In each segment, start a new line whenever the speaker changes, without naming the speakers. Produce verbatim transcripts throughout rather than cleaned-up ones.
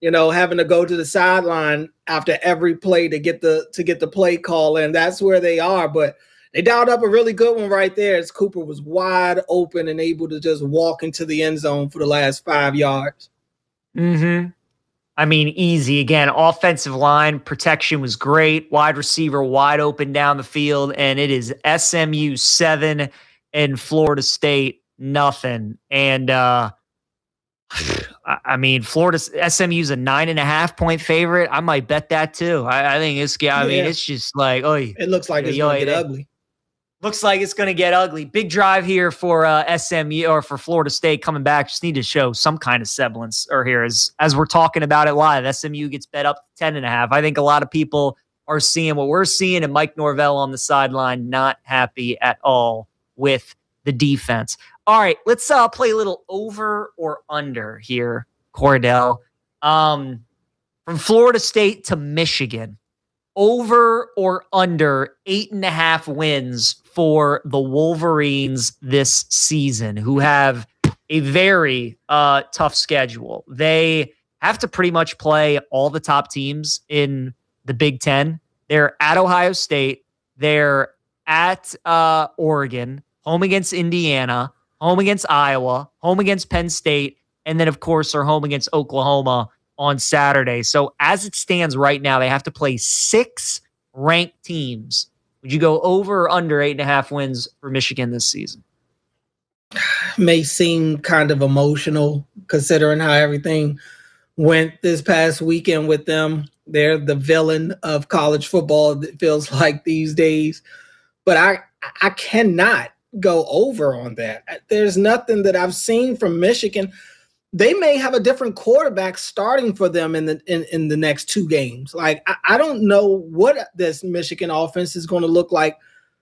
you know, having to go to the sideline after every play to get the to get the play call in. That's where they are. But they dialed up a really good one right there as Cooper was wide open and able to just walk into the end zone for the last five yards.
Mm-hmm. I mean, easy. Again, offensive line protection was great. Wide receiver wide open down the field. And it is S M U seven and Florida State nothing. And, uh, I mean, Florida S M U's a nine and a half point favorite. I might bet that too. I, I think it's, I yeah. mean, it's just like, oh,
it looks like it's going to get ugly.
Looks like it's going to get ugly. Big drive here for uh, S M U or for Florida State coming back. Just need to show some kind of semblance or here as, as we're talking about it live. S M U gets bet up to ten and a half. I think a lot of people are seeing what we're seeing, and Mike Norvell on the sideline, not happy at all with the defense. All right, let's uh, play a little over or under here, Cordell. Um, from Florida State to Michigan, over or under eight and a half wins for the Wolverines this season, who have a very uh, tough schedule. They have to pretty much play all the top teams in the Big Ten. They're at Ohio State. They're at uh, Oregon, home against Indiana, home against Iowa, home against Penn State, and then, of course, are home against Oklahoma on Saturday. So as it stands right now, they have to play six ranked teams. Would you go over or under eight and a half wins for Michigan this season?
May seem kind of emotional considering how everything went this past weekend with them. They're the villain of college football, it feels like these days. But I, I cannot go over on that. There's nothing that I've seen from Michigan. They may have a different quarterback starting for them in the in, in the next two games. Like, I, I don't know what this Michigan offense is going to look like.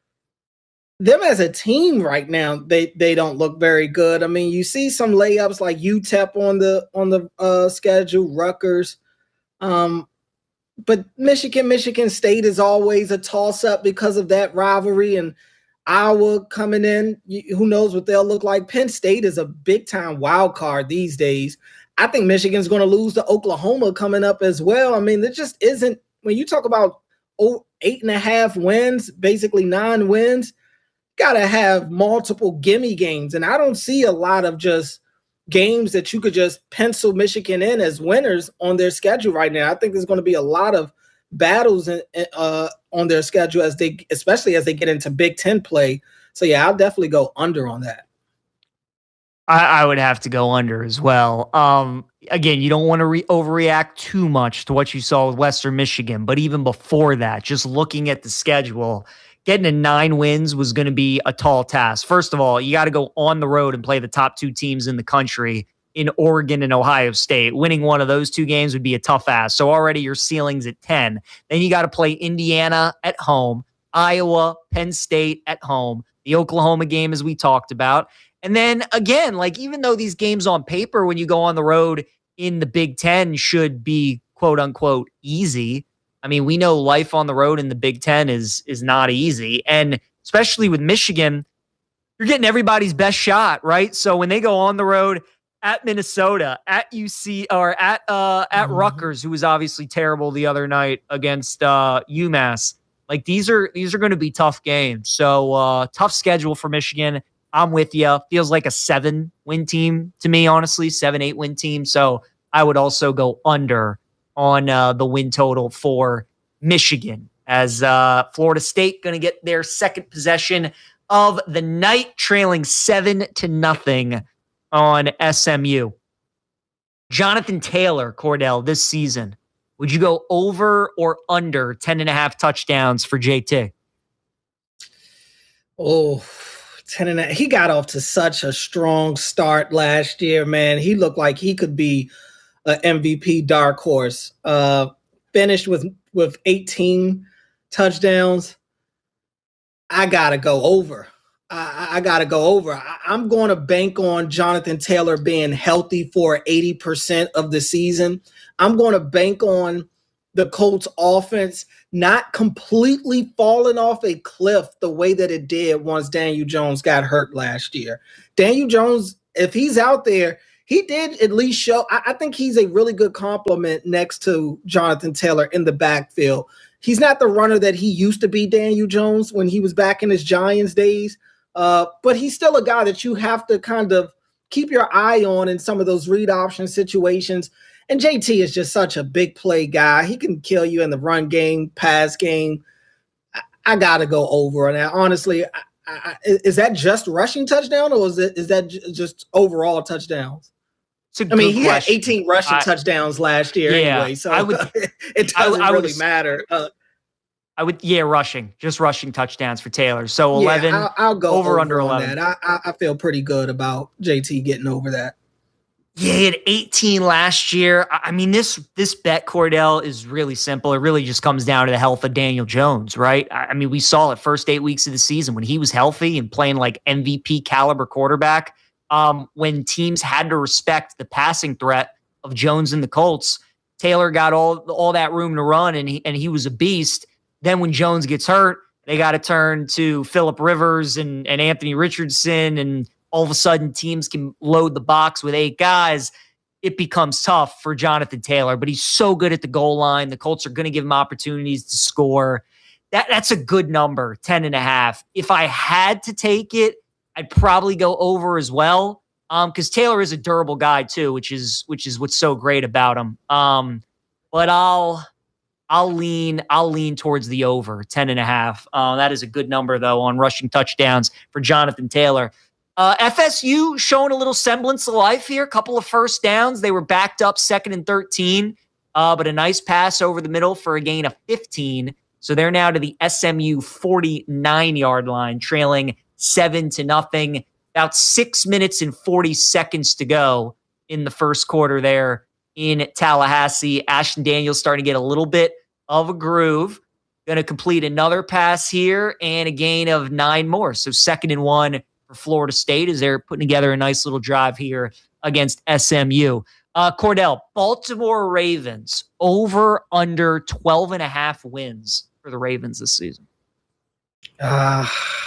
Them as a team right now, they they don't look very good. I mean, you see some layups like U T E P on the on the uh, schedule, Rutgers. Um, but Michigan, Michigan State is always a toss-up because of that rivalry, and Iowa coming in, who knows what they'll look like. Penn State is a big-time wild card these days. I think Michigan's going to lose to Oklahoma coming up as well. I mean, there just isn't – when you talk about oh, eight and a half wins, basically nine wins, got to have multiple gimme games. And I don't see a lot of just games that you could just pencil Michigan in as winners on their schedule right now. I think there's going to be a lot of battles in, uh, on their schedule as they, especially as they get into Big Ten play. So yeah, I'll definitely go under on that.
I, I would have to go under as well. Um, again, you don't want to re- overreact too much to what you saw with Western Michigan, but even before that, just looking at the schedule, getting to nine wins was going to be a tall task. First of all, you got to go on the road and play the top two teams in the country in Oregon and Ohio State. Winning one of those two games would be a tough ask. So already your ceiling's at ten. Then you got to play Indiana at home, Iowa, Penn State at home, the Oklahoma game as we talked about. And then again, like even though these games on paper, when you go on the road in the Big Ten should be quote unquote easy. I mean, we know life on the road in the Big Ten is, is not easy. And especially with Michigan, you're getting everybody's best shot, right? So when they go on the road at Minnesota, at U C, or at uh, at mm-hmm. Rutgers, who was obviously terrible the other night against uh, UMass. Like these are these are going to be tough games. So uh, tough schedule for Michigan. I'm with you. Feels like a seven win team to me, honestly, seven eight win team. So I would also go under on uh, the win total for Michigan as uh, Florida State going to get their second possession of the night, trailing seven to nothing on S M U. Jonathan Taylor, Cordell, this season, would you go over or under ten and a half touchdowns for J T?
Oh, ten and a half. He got off to such a strong start last year, man. He looked like he could be an M V P dark horse. Uh, finished with, with eighteen touchdowns. I got to go over. I, I got to go over. I, I'm going to bank on Jonathan Taylor being healthy for eighty percent of the season. I'm going to bank on the Colts offense not completely falling off a cliff the way that it did once Daniel Jones got hurt last year. Daniel Jones, if he's out there, he did at least show. I, I think he's a really good complement next to Jonathan Taylor in the backfield. He's not the runner that he used to be, Daniel Jones, when he was back in his Giants days. Uh, but he's still a guy that you have to kind of keep your eye on in some of those read option situations. And J T is just such a big play guy. He can kill you in the run game, pass game. I, I got to go over on that. Honestly, I, I, is that just rushing touchdown or is, it, is that j- just overall touchdowns? I mean, he question. had eighteen rushing I, touchdowns last year yeah, anyway, so I would, it doesn't I, I really would, matter. Uh,
I would, yeah, rushing, just rushing touchdowns for Taylor. So eleven,
yeah, I'll, I'll go over, over under eleven. That. I, I feel pretty good about J T getting over that.
Yeah, he had eighteen last year. I mean, this this bet, Cordell, is really simple. It really just comes down to the health of Daniel Jones, right? I mean, we saw it first eight weeks of the season when he was healthy and playing like M V P caliber quarterback. Um, when teams had to respect the passing threat of Jones and the Colts, Taylor got all all that room to run, and he and he was a beast. Then when Jones gets hurt, they got to turn to Phillip Rivers and, and Anthony Richardson, and all of a sudden teams can load the box with eight guys. It becomes tough for Jonathan Taylor, but he's so good at the goal line. The Colts are going to give him opportunities to score. That That's a good number, ten and a half. If I had to take it, I'd probably go over as well, um, because Taylor is a durable guy too, which is which is what's so great about him. Um, but I'll I'll lean I'll lean towards the over, ten and a half. Uh, that is a good number though on rushing touchdowns for Jonathan Taylor. Uh, F S U showing a little semblance of life here. A couple of first downs. They were backed up second and thirteen, uh, but a nice pass over the middle for a gain of fifteen. So they're now to the S M U forty-nine yard line, trailing seven to nothing. About six minutes and forty seconds to go in the first quarter there in Tallahassee. Ashton Daniels starting to get a little bit of a groove. Going to complete another pass here and a gain of nine more. So second and one for Florida State as they're putting together a nice little drive here against S M U. Uh, Cordell, Baltimore Ravens over under twelve and a half wins for the Ravens this season.
Ah. Uh.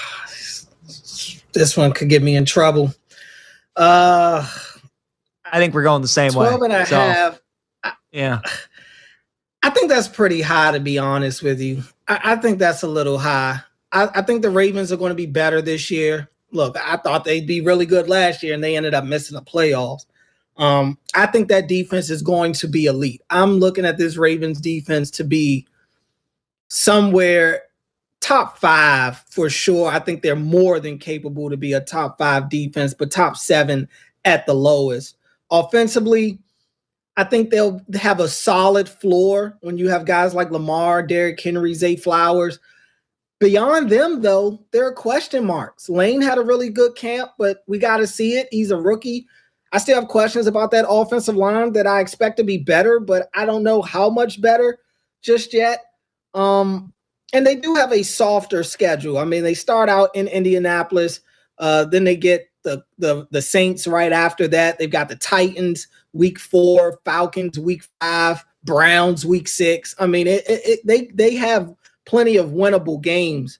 This one could get me in trouble. Uh,
I think we're going the same
twelve
way.
twelve and a
so,
half. I,
yeah.
I think that's pretty high, to be honest with you. I, I think that's a little high. I, I think the Ravens are going to be better this year. Look, I thought they'd be really good last year, and they ended up missing the playoffs. Um, I think that defense is going to be elite. I'm looking at this Ravens defense to be somewhere top five for sure. I think they're more than capable to be a top five defense, but top seven at the lowest. Offensively, I think they'll have a solid floor when you have guys like Lamar, Derrick Henry, Zay Flowers. Beyond them, though, there are question marks. Lane had a really good camp, but we got to see it. He's a rookie. I still have questions about that offensive line that I expect to be better, but I don't know how much better just yet. Um, And they do have a softer schedule. I mean, they start out in Indianapolis. Uh, then they get the, the the Saints right after that. They've got the Titans week four, Falcons week five, Browns week six. I mean, it, it, it, they they have plenty of winnable games.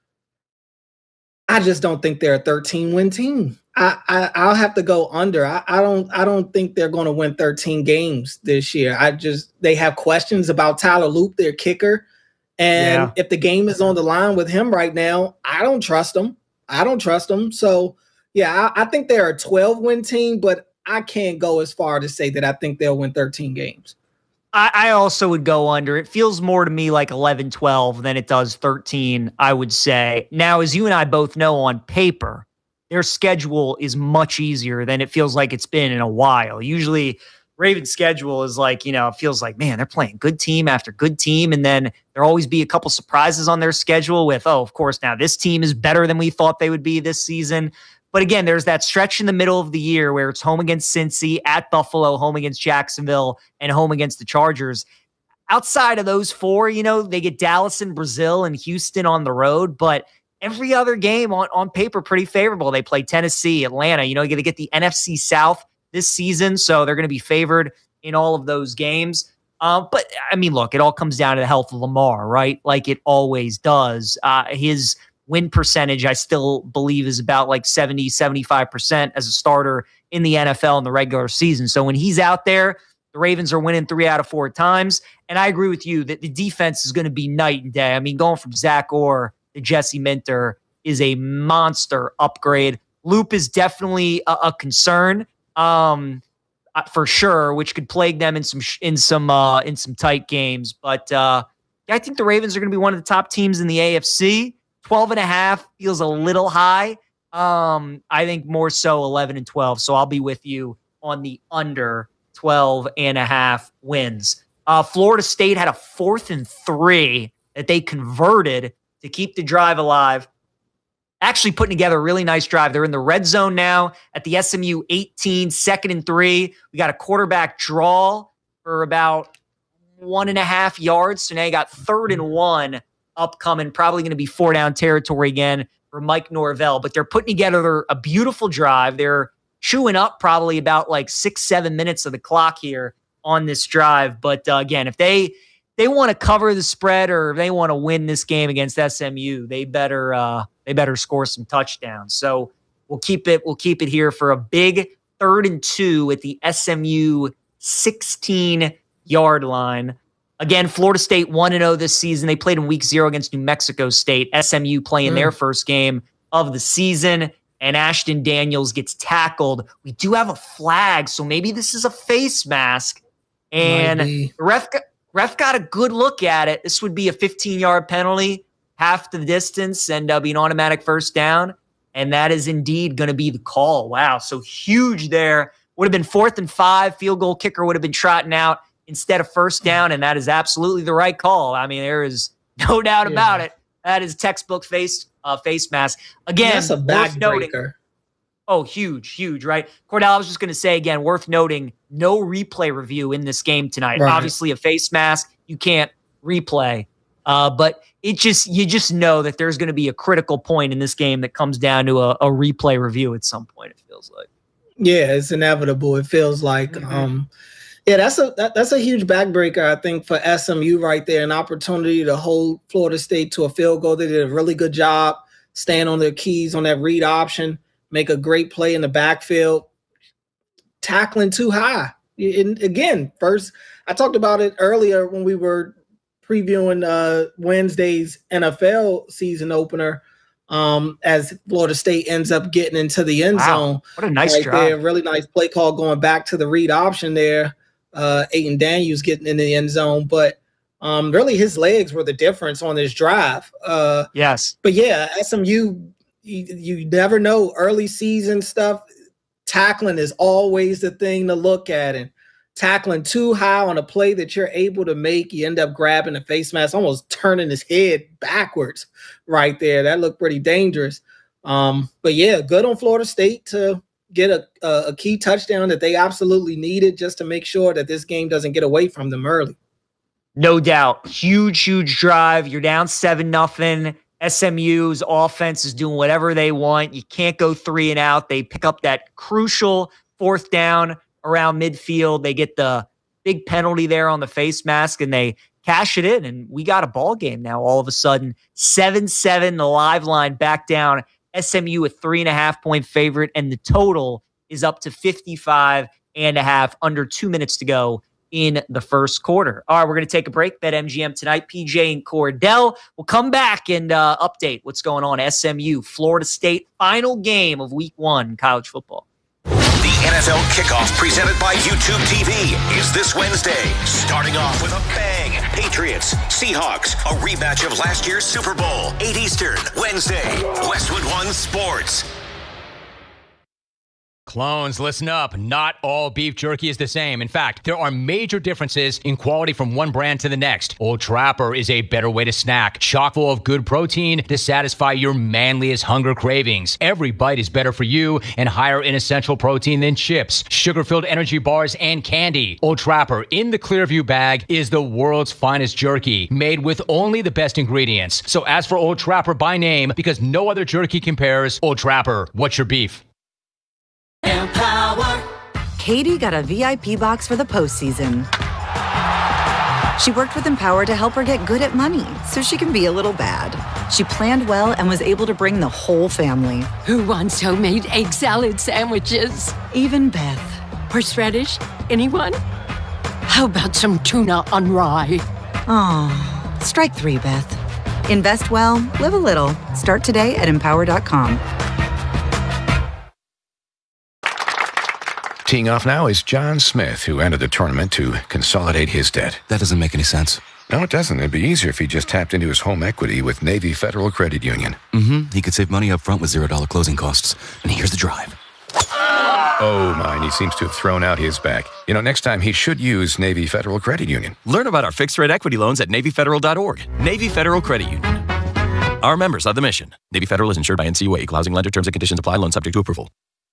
I just don't think they're a thirteen-win team. I, I I'll have to go under. I, I don't I don't think they're going to win thirteen games this year. I just they have questions about Tyler Loop, their kicker. And yeah. if the game is on the line with him right now, I don't trust him. I don't trust him. So, yeah, I, I think they're a twelve-win team, but I can't go as far to say that I think they'll win thirteen games.
I, I also would go under. It feels more to me like eleven twelve than it does thirteen, I would say. Now, as you and I both know on paper, their schedule is much easier than it feels like it's been in a while. Usually Ravens schedule is like, you know, it feels like, man, they're playing good team after good team. And then there'll always be a couple surprises on their schedule with, oh, of course, now this team is better than we thought they would be this season. But again, there's that stretch in the middle of the year where it's home against Cincy, at Buffalo, home against Jacksonville, and home against the Chargers. Outside of those four, you know, they get Dallas and Brazil and Houston on the road, but every other game on, on paper pretty favorable. They play Tennessee, Atlanta, you know, you got to get the N F C South this season, so they're going to be favored in all of those games. Um, but, I mean, look, it all comes down to the health of Lamar, right? Like it always does. Uh, his win percentage, I still believe, is about like seventy, seventy-five percent as a starter in the N F L in the regular season. So when he's out there, the Ravens are winning three out of four times. And I agree with you that the defense is going to be night and day. I mean, going from Zach Orr to Jesse Minter is a monster upgrade. Loop is definitely a, a concern, um, for sure, which could plague them in some in some uh, in some tight games. But uh, yeah, I think the Ravens are going to be one of the top teams in the A F C. twelve and a half feels a little high. Um, I think more so eleven and twelve. So I'll be with you on the under twelve and a half wins. Uh, Florida State had a fourth and three that they converted to keep the drive alive. Actually putting together a really nice drive. They're in the red zone now at the S M U eighteen, second and three. We got a quarterback draw for about one and a half yards. So now you got third and one upcoming, probably going to be four down territory again for Mike Norvell. But they're putting together a beautiful drive. They're chewing up probably about like six, seven minutes of the clock here on this drive. But uh, again, if they they want to cover the spread or if they want to win this game against S M U, they better uh, they better score some touchdowns. So we'll keep it we'll keep it here for a big third and two at the S M U sixteen yard line. Again, Florida State one and oh this season. They played in week zero against New Mexico State. S M U playing mm. their first game of the season. And Ashton Daniels gets tackled. We do have a flag, so maybe this is a face mask. And the ref got, ref got a good look at it. This would be a fifteen-yard penalty, half the distance, and uh, be an automatic first down. And that is indeed going to be the call. Wow, so huge there. Would have been fourth and five. Field goal kicker would have been trotting out instead of first down, and that is absolutely the right call. I mean, there is no doubt yeah. about it. That is textbook face uh, face mask. Again,
that's a backbreaker.
Oh, huge, huge, right? Cordell, I was just going to say again, worth noting, no replay review in this game tonight. Right. Obviously, a face mask, you can't replay. Uh, but it just you just know that there's going to be a critical point in this game that comes down to a, a replay review at some point, it feels like.
Yeah, it's inevitable. It feels like. Mm-hmm. Um, yeah, that's a that, that's a huge backbreaker, I think, for S M U right there. An opportunity to hold Florida State to a field goal. They did a really good job staying on their keys on that read option, make a great play in the backfield, tackling too high. And again, first, I talked about it earlier when we were previewing uh, Wednesday's N F L season opener. Um, as Florida State ends up getting into the end
wow.
zone.
What a nice
right
job.
There. Really nice play call going back to the read option there. Uh, Aiden Daniels getting in the end zone. But um, really his legs were the difference on this drive. Uh,
yes.
But yeah, S M U, you, you never know. Early season stuff, tackling is always the thing to look at. And tackling too high on a play that you're able to make, you end up grabbing the face mask, almost turning his head backwards right there. That looked pretty dangerous. Um, but yeah, good on Florida State to get a, a, a key touchdown that they absolutely needed just to make sure that this game doesn't get away from them early.
No doubt. Huge, huge drive. You're down seven nothing. S M U's offense is doing whatever they want. You can't go three and out. They pick up that crucial fourth down around midfield. They get the big penalty there on the face mask and they cash it in. And we got a ball game now all of a sudden. seven seven, the live line back down. S M U a three and a half point favorite. And the total is up to fifty-five and a half, under two minutes to go in the first quarter. All right, we're going to take a break. BetMGM tonight. P J and Cordell will come back and uh, update what's going on. S M U, Florida State, final game of week one in college football.
The N F L kickoff presented by YouTube T V is this Wednesday. Starting off with a bang. Patriots, Seahawks, a rematch of last year's Super Bowl. eight Eastern, Wednesday. Westwood One Sports.
Clones, listen up. Not all beef jerky is the same. In fact, there are major differences in quality from one brand to the next. Old Trapper is a better way to snack, chock full of good protein to satisfy your manliest hunger cravings. Every bite is better for you and higher in essential protein than chips, sugar-filled energy bars, and candy. Old Trapper in the Clearview bag is the world's finest jerky, made with only the best ingredients. So ask for Old Trapper by name because no other jerky compares. Old Trapper, what's your beef?
Empower. Katie got a V I P box for the postseason. She worked with Empower to help her get good at money so she can be a little bad. She planned well and was able to bring the whole family.
Who wants homemade egg salad sandwiches?
Even Beth.
Horseradish? Anyone? How about some tuna on rye?
Oh, strike three, Beth. Invest well, live a little. Start today at empower dot com.
Teeing off now is John Smith, who entered the tournament to consolidate his debt.
That doesn't make any sense.
No, it doesn't. It'd be easier if he just tapped into his home equity with Navy Federal Credit Union.
Mm-hmm. He could save money up front with zero dollar closing costs. And here's the drive.
Oh, my, and he seems to have thrown out his back. You know, next time he should use Navy Federal Credit Union.
Learn about our fixed-rate equity loans at Navy Federal dot org. Navy Federal Credit Union. Our members of the mission. Navy Federal is insured by N C U A. Equal housing lender. Terms and conditions apply. Loan subject to approval.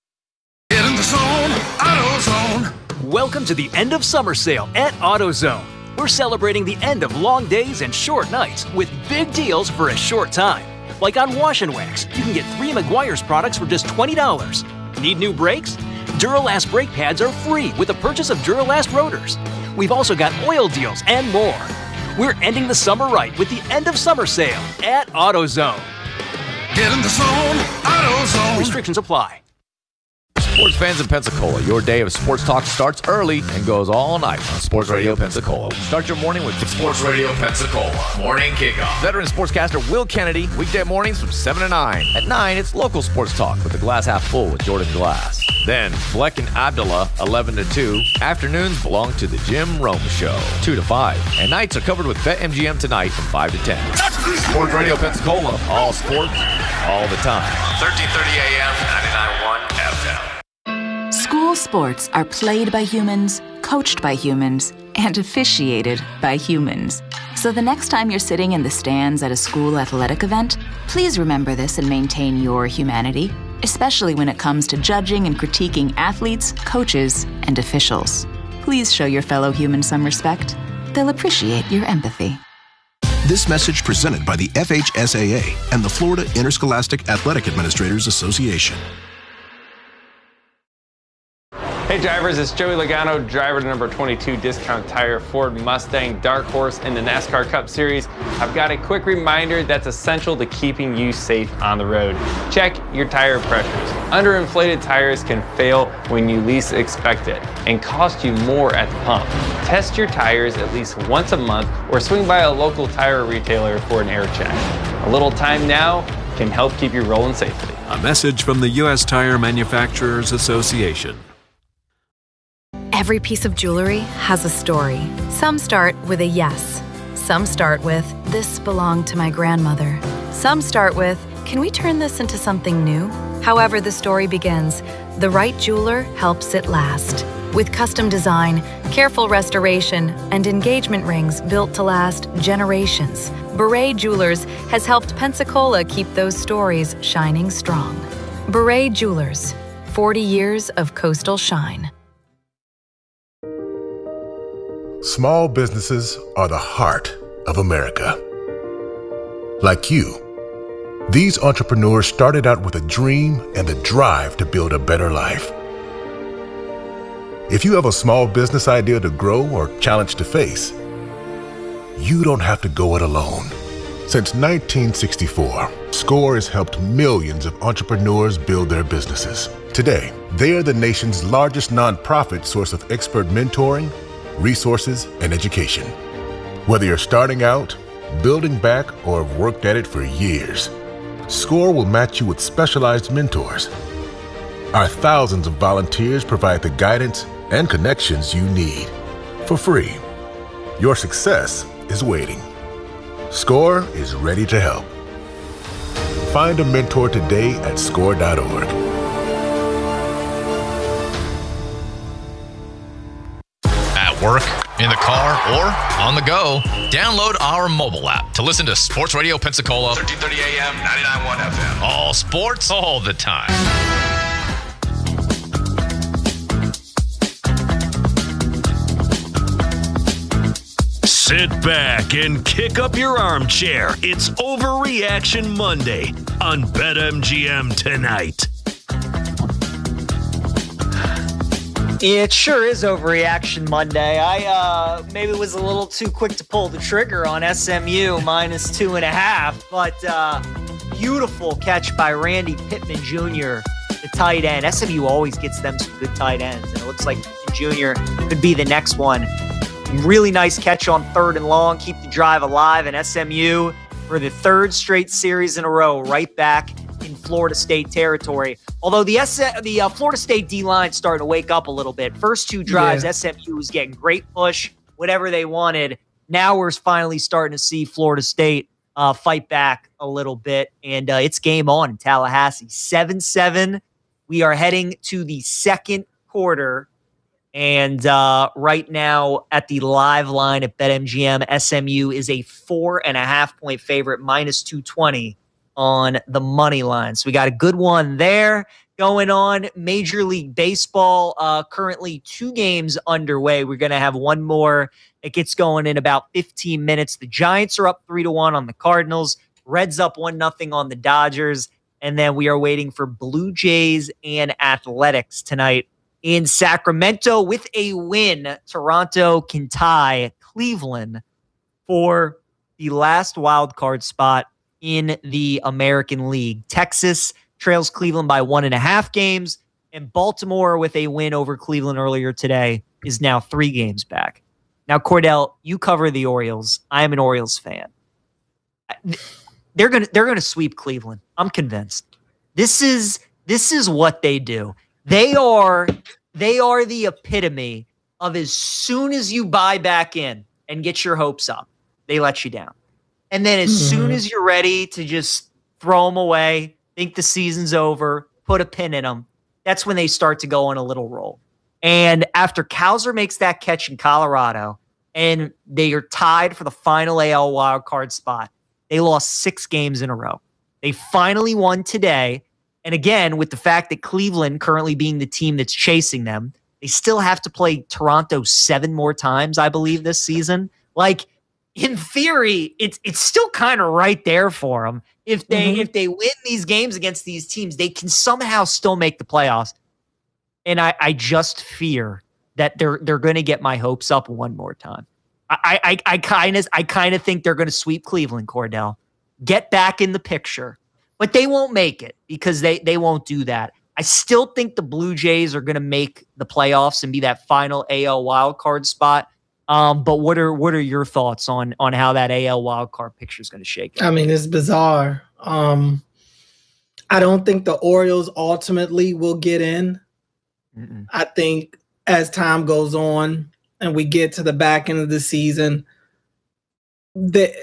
Get in the zone, AutoZone.
Welcome to the end of summer sale at AutoZone. We're celebrating the end of long days and short nights with big deals for a short time. Like on Wash and Wax, you can get three Meguiar's products for just twenty dollars. Need new brakes? Duralast brake pads are free with the purchase of Duralast rotors. We've also got oil deals and more. We're ending the summer right with the end of summer sale at AutoZone.
Get in the zone, AutoZone.
Restrictions apply.
Sports fans in Pensacola, your day of sports talk starts early and goes all night on Sports Radio Pensacola. Start your morning with
Sports Radio Pensacola Morning Kickoff.
Veteran sportscaster Will Kennedy, weekday mornings from seven to nine. At nine, it's local sports talk with the Glass Half Full with Jordan Glass. Then, Fleck and Abdullah, eleven to two. Afternoons belong to the Jim Rome Show, two to five. And nights are covered with BetMGM Tonight from five to ten. Sports Radio Pensacola, all sports, all the time.
thirteen thirty A M, ninety-nine point one F M.
School sports are played by humans, coached by humans, and officiated by humans. So the next time you're sitting in the stands at a school athletic event, please remember this and maintain your humanity, especially when it comes to judging and critiquing athletes, coaches, and officials. Please show your fellow humans some respect. They'll appreciate your empathy.
This message presented by the F H S A A and the Florida Interscholastic Athletic Administrators Association.
Hey drivers, it's Joey Logano, driver to number twenty-two Discount Tire Ford Mustang Dark Horse in the NASCAR Cup Series. I've got a quick reminder that's essential to keeping you safe on the road. Check your tire pressures. Underinflated tires can fail when you least expect it and cost you more at the pump. Test your tires at least once a month or swing by a local tire retailer for an air check. A little time now can help keep you rolling safely.
A message from the U S Tire Manufacturers Association.
Every piece of jewelry has a story. Some start with a yes. Some start with, this belonged to my grandmother. Some start with, can we turn this into something new? However the story begins, the right jeweler helps it last. With custom design, careful restoration, and engagement rings built to last generations, Beret Jewelers has helped Pensacola keep those stories shining strong. Beret Jewelers, forty years of coastal shine.
Small businesses are the heart of America. Like you, these entrepreneurs started out with a dream and the drive to build a better life. If you have a small business idea to grow or challenge to face, you don't have to go it alone. Since nineteen sixty-four, SCORE has helped millions of entrepreneurs build their businesses. Today, they are the nation's largest nonprofit source of expert mentoring, resources, and education. Whether you're starting out, building back, or have worked at it for years, SCORE will match you with specialized mentors. Our thousands of volunteers provide the guidance and connections you need for free. Your success is waiting. SCORE is ready to help. Find a mentor today at score dot org.
Work, in the car, or on the go, download our mobile app to listen to Sports Radio Pensacola, thirteen thirty A M, ninety-nine point one F M. All sports, all the time.
Sit back and kick up your armchair. It's Overreaction Monday on BetMGM Tonight.
It sure is Overreaction Monday. I uh, maybe was a little too quick to pull the trigger on S M U minus two and a half, but uh, beautiful catch by Randy Pittman Junior, the tight end. S M U always gets them some good tight ends, and it looks like Pittman Junior could be the next one. Really nice catch on third and long, keep the drive alive, and S M U for the third straight series in a row, right back in Florida State territory. Although the S- the uh, Florida State D-line starting to wake up a little bit. First two drives, yeah. S M U was getting great push, whatever they wanted. Now we're finally starting to see Florida State uh, fight back a little bit, and uh, it's game on in Tallahassee. seven seven. We are heading to the second quarter, and uh, right now at the live line at BetMGM, S M U is a four and a half point favorite, minus two twenty. On the money line. So we got a good one there going on. Major League Baseball, uh, currently two games underway. We're going to have one more. It gets going in about fifteen minutes. The Giants are up three to one on the Cardinals. Reds up one nothing on the Dodgers. And then we are waiting for Blue Jays and Athletics tonight in Sacramento. With a win, Toronto can tie Cleveland for the last wild card spot in the American League. Texas trails Cleveland by one and a half games, and Baltimore, with a win over Cleveland earlier today, is now three games back. Now, Cordell, you cover the Orioles. I am an Orioles fan. They're gonna they're gonna sweep Cleveland. I'm convinced. This is this is what they do. They are they are the epitome of as soon as you buy back in and get your hopes up, they let you down. And then as mm-hmm. soon as you're ready to just throw them away, think the season's over, put a pin in them, that's when they start to go on a little roll. And after Kowser makes that catch in Colorado, and they are tied for the final A L wildcard spot, they lost six games in a row. They finally won today. And again, with the fact that Cleveland currently being the team that's chasing them, they still have to play Toronto seven more times, I believe, this season. Like, in theory, it's it's still kind of right there for them. If they mm-hmm. if they win these games against these teams, they can somehow still make the playoffs. And I, I just fear that they're they're going to get my hopes up one more time. I I I kind of I kind of think they're going to sweep Cleveland, Cordell, get back in the picture, but they won't make it because they they won't do that. I still think the Blue Jays are going to make the playoffs and be that final A L wildcard spot. Um, but what are what are your thoughts on on how that A L wildcard picture is going to shake out?
I mean, it's bizarre. Um, I don't think the Orioles ultimately will get in. Mm-mm. I think as time goes on and we get to the back end of the season, they,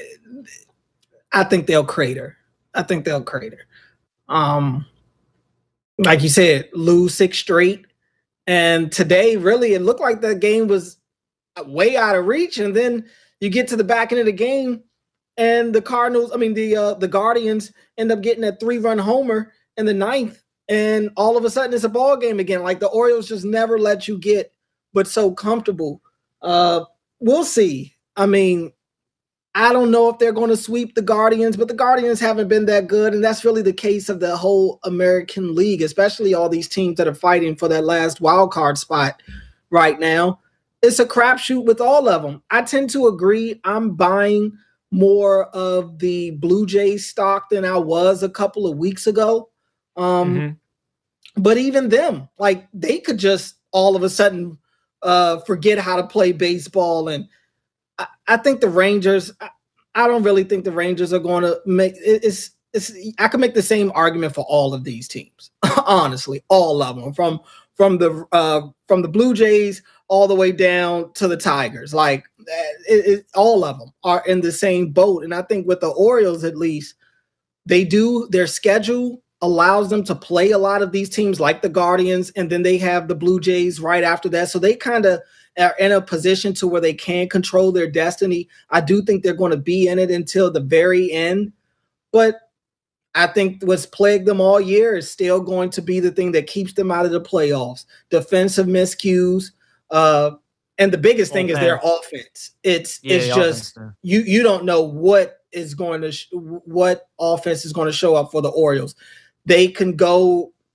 I think they'll crater. I think they'll crater. Um, like you said, lose six straight. And today, really, it looked like the game was way out of reach, and then you get to the back end of the game, and the Cardinals, I mean the uh, the Guardians, end up getting a three-run homer in the ninth, and all of a sudden it's a ball game again. Like the Orioles just never let you get, but so comfortable. Uh, we'll see. I mean, I don't know if they're going to sweep the Guardians, but the Guardians haven't been that good, and that's really the case of the whole American League, especially all these teams that are fighting for that last wild card spot right now. It's a crapshoot with all of them. I tend to agree. I'm buying more of the Blue Jays stock than I was a couple of weeks ago. Um, mm-hmm. But even them, like they could just all of a sudden uh, forget how to play baseball. And I, I think the Rangers, I, I don't really think the Rangers are going to make it, it's, it's, I can make the same argument for all of these teams, honestly, all of them from, from the, uh, from the Blue Jays all the way down to the Tigers. Like it, it, all of them are in the same boat. And I think with the Orioles, at least, they do, their schedule allows them to play a lot of these teams like the Guardians, and then they have the Blue Jays right after that. So they kind of are in a position to where they can control their destiny. I do think they're going to be in it until the very end. But I think what's plagued them all year is still going to be the thing that keeps them out of the playoffs. Defensive miscues. Uh, and the biggest thing okay. is their offense. It's yeah, it's just offense, you you don't know what is going to sh- what offense is going to show up for the Orioles. They can go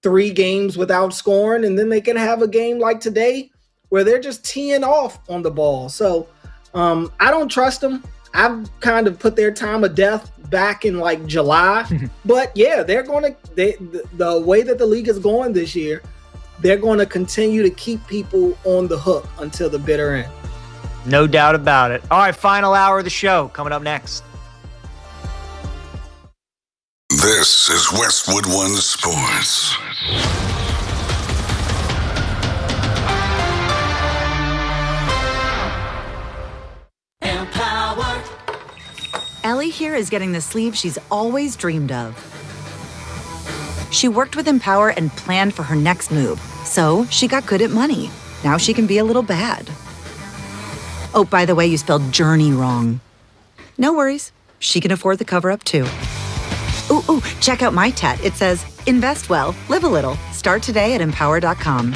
three games without scoring, and then they can have a game like today where they're just teeing off on the ball. So um, I don't trust them. I've kind of put their time of death back in like July. But yeah, they're going to, they, the, the way that the league is going this year, they're going to continue to keep people on the hook until the bitter end.
No doubt about it. All right, final hour of the show coming up next.
This is Westwood One Sports.
Empower. Ellie here is getting the sleeve she's always dreamed of. She worked with Empower and planned for her next move, so she got good at money. Now she can be a little bad. Oh, by the way, you spelled journey wrong. No worries. She can afford the cover-up, too. Ooh, ooh, check out my tat. It says, invest well, live a little. Start today at empower dot com.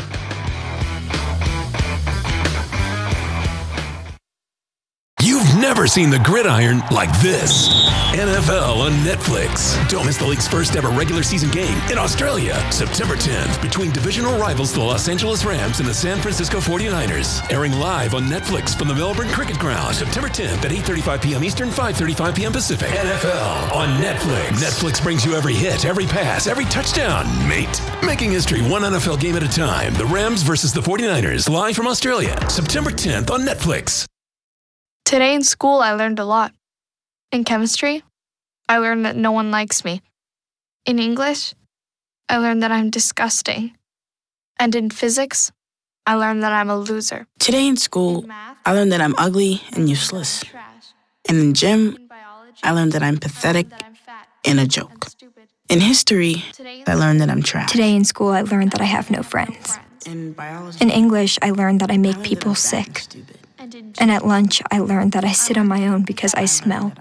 You've never seen the gridiron like this. N F L on Netflix. Don't miss the league's first ever regular season game in Australia, September tenth, between divisional rivals the Los Angeles Rams and the San Francisco forty-niners. Airing live on Netflix from the Melbourne Cricket Ground, September tenth at eight thirty-five p.m. Eastern, five thirty-five p.m. Pacific. N F L on Netflix. Netflix brings you every hit, every pass, every touchdown, mate. Making history one N F L game at a time. The Rams versus the forty-niners, live from Australia, September tenth on Netflix.
Today in school, I learned a lot. In chemistry, I learned that no one likes me. In English, I learned that I'm disgusting. And in physics, I learned that I'm a loser.
Today in school, I learned that I'm ugly and useless. And in gym, I learned that I'm pathetic and a joke. In history, I learned that I'm trash.
Today in school, I learned that I have no friends.
In biology,
In English, I learned that I make people sick. And at lunch, I learned that I sit on my own because I smell.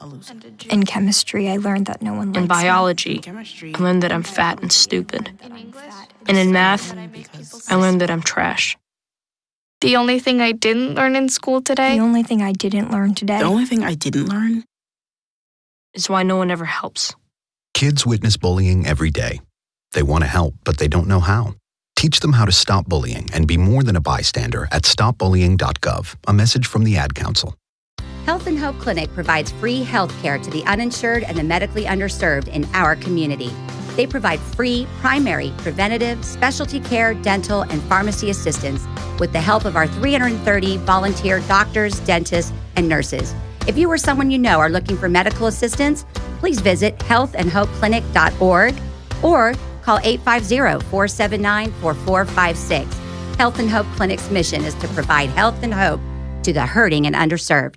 In chemistry, I learned that no one likes me.
In biology, I learned that I'm fat and stupid. And in math, I learned that I'm trash.
The only thing I didn't learn in school today?
The only thing I didn't learn today.
The only thing I didn't learn
is why no one ever helps.
Kids witness bullying every day. They want to help, but they don't know how. Teach them how to stop bullying and be more than a bystander at stop bullying dot gov. A message from the Ad Council.
Health and Hope Clinic provides free health care to the uninsured and the medically underserved in our community. They provide free primary, preventative, specialty care, dental, and pharmacy assistance with the help of our three hundred thirty volunteer doctors, dentists, and nurses. If you or someone you know are looking for medical assistance, please visit health and hope clinic dot org or call eight five zero, four seven nine, four four five six. Health and Hope Clinic's mission is to provide health and hope to the hurting and underserved.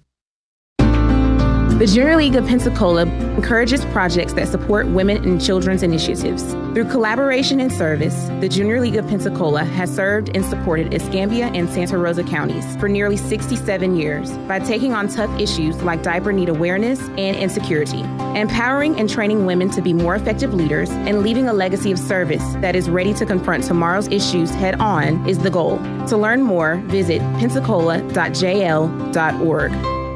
The Junior League of Pensacola encourages projects that support women and children's initiatives. Through collaboration and service, the Junior League of Pensacola has served and supported Escambia and Santa Rosa counties for nearly sixty-seven years by taking on tough issues like diaper need awareness and insecurity, empowering and training women to be more effective leaders, and leaving a legacy of service that is ready to confront tomorrow's issues head on is the goal. To learn more, visit pensacola dot j l dot org.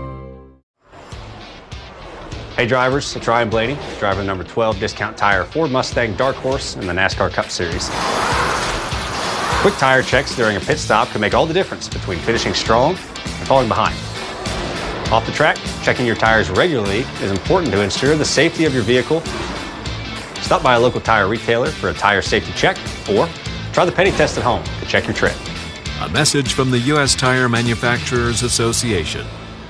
Hey drivers, it's Ryan Blaney, driver number twelve Discount Tire Ford Mustang Dark Horse in the NASCAR Cup Series. Quick tire checks during a pit stop can make all the difference between finishing strong and falling behind. Off the track, checking your tires regularly is important to ensure the safety of your vehicle. Stop by a local tire retailer for a tire safety check, or try the Penny Test at home to check your tread.
A message from the U S Tire Manufacturers Association.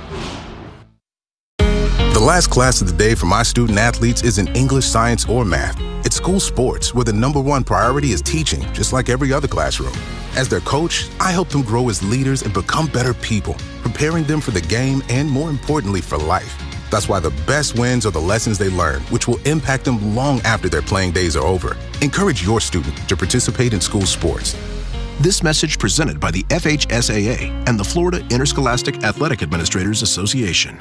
The last class of the day for my student athletes isn't English, science, or math. It's school sports, where the number one priority is teaching, just like every other classroom. As their coach, I help them grow as leaders and become better people, preparing them for the game and, more importantly, for life. That's why the best wins are the lessons they learn, which will impact them long after their playing days are over. Encourage your student to participate in school sports. This message presented by the F H S A A and the Florida Interscholastic Athletic Administrators Association.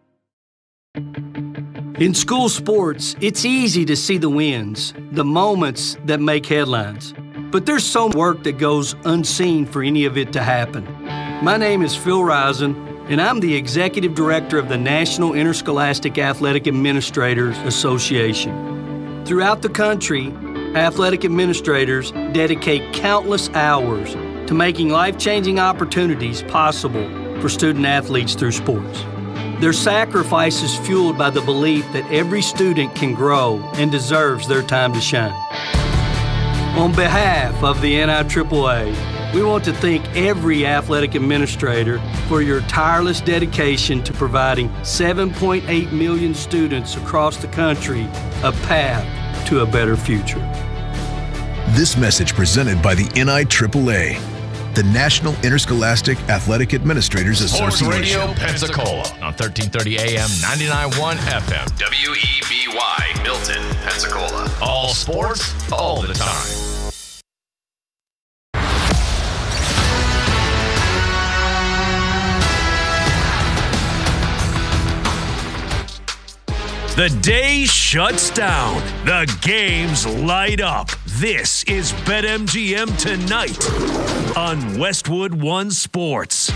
In school sports, it's easy to see the wins, the moments that make headlines. But there's so much work that goes unseen for any of it to happen. My name is Phil Risen, and I'm the Executive Director of the National Interscholastic Athletic Administrators Association. Throughout the country, athletic administrators dedicate countless hours to making life-changing opportunities possible for student athletes through sports. Their sacrifice is fueled by the belief that every student can grow and deserves their time to shine. On behalf of the N I triple A, we want to thank every athletic administrator for your tireless dedication to providing seven point eight million students across the country a path to a better future.
This message presented by the N I triple A, the National Interscholastic Athletic Administrators
Sports
Association.
Radio Pensacola on thirteen thirty A M, ninety-nine point one F M. W E B Y, Milton, Pensacola. All sports, all the time.
The day shuts down. The games light up. This is BetMGM Tonight on Westwood One Sports.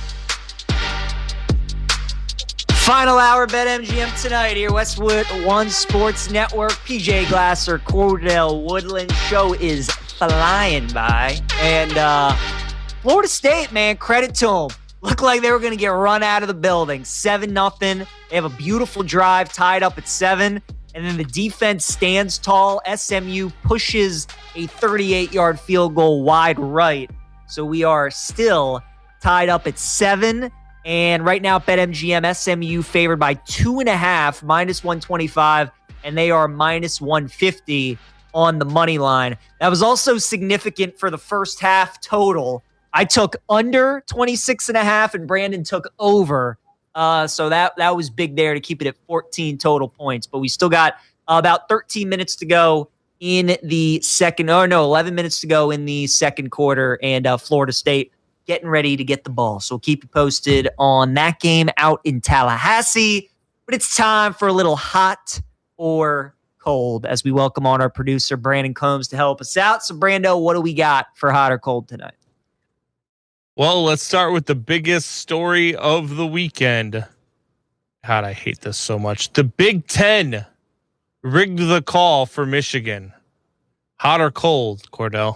Final hour BetMGM Tonight here, Westwood One Sports Network. P J Glasser, Cordell Woodland. Show is flying by. And uh, Florida State, man, credit to them. Looked like they were going to get run out of the building. seven nothing. They have a beautiful drive tied up at seven. And then the defense stands tall. S M U pushes a thirty-eight-yard field goal wide right. So we are still tied up at seven. And right now, BetMGM, S M U favored by two and a half, minus one twenty-five. And they are minus one fifty on the money line. That was also significant for the first half total. I took under twenty-six and a half, and Brandon took over. Uh, so that, that was big there to keep it at fourteen total points. But we still got uh, about thirteen minutes to go in the second, or no, eleven minutes to go in the second quarter. And uh, Florida State getting ready to get the ball. So we'll keep you posted on that game out in Tallahassee. But it's time for a little hot or cold as we welcome on our producer, Brandon Combs, to help us out. So, Brando, what do we got for hot or cold tonight?
Well, let's start with the biggest story of the weekend. God, I hate this so much. The Big Ten rigged the call for Michigan. Hot or cold, Cordell?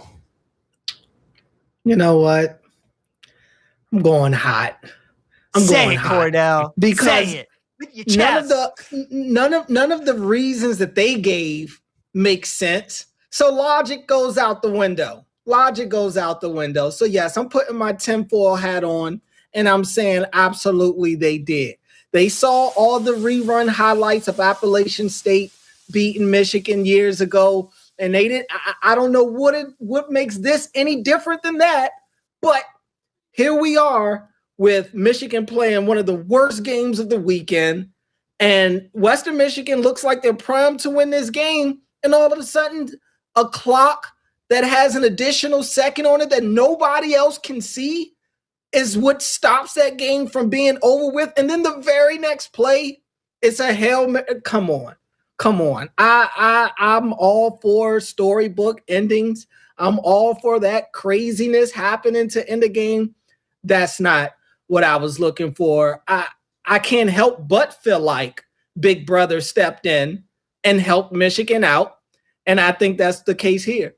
You know what? I'm going hot. I'm
Say
going
it,
hot.
Cordell.
Because
Say it. With your chest.
none of the none of none of the reasons that they gave make sense. So logic goes out the window. Logic goes out the window. So, yes, I'm putting my tinfoil hat on, and I'm saying absolutely they did. They saw all the rerun highlights of Appalachian State beating Michigan years ago, and they didn't. I, I don't know what it, what makes this any different than that, but here we are with Michigan playing one of the worst games of the weekend, and Western Michigan looks like they're primed to win this game, and all of a sudden, a clock that has an additional second on it that nobody else can see is what stops that game from being over with. And then the very next play, it's a Hail Mary. Come on. Come on. I, I, I'm all for storybook endings. I'm all for that craziness happening to end the game. That's not what I was looking for. I, I can't help but feel like Big Brother stepped in and helped Michigan out. And I think that's the case here.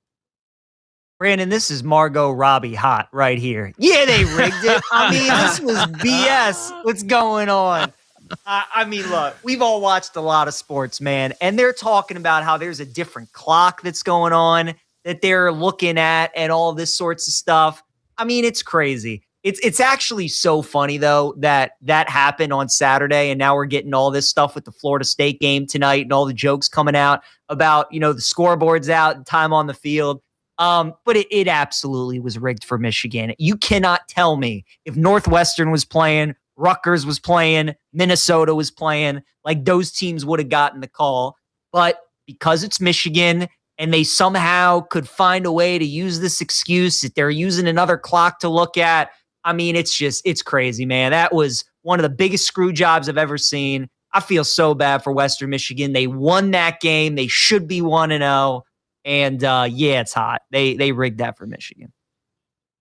Brandon, this is Margot Robbie hot right here. Yeah, they rigged it. I mean, this was B S. What's going on? I, I mean, look, we've all watched a lot of sports, man, and they're talking about how there's a different clock that's going on that they're looking at and all this sorts of stuff. I mean, it's crazy. It's it's actually so funny, though, that that happened on Saturday, and now we're getting all this stuff with the Florida State game tonight and all the jokes coming out about, you know, the scoreboard's out and time on the field. Um, but it, it absolutely was rigged for Michigan. You cannot tell me if Northwestern was playing, Rutgers was playing, Minnesota was playing, like those teams would have gotten the call. But because it's Michigan and they somehow could find a way to use this excuse that they're using another clock to look at, I mean, it's just, it's crazy, man. That was one of the biggest screw jobs I've ever seen. I feel so bad for Western Michigan. They won that game. They should be one and oh. And, uh, yeah, it's hot. They they rigged that for Michigan.